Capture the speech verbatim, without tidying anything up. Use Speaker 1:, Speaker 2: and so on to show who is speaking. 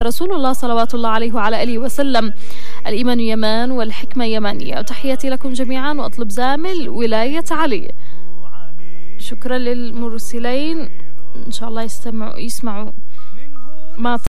Speaker 1: رسول الله صلوات الله عليه وعلى آله وسلم. الإيمان يمان والحكمة يمانية. وتحياتي لكم جميعا، وأطلب زامل ولاية علي. شكرا للمرسلين، إن شاء الله يستمعوا يسمعوا ما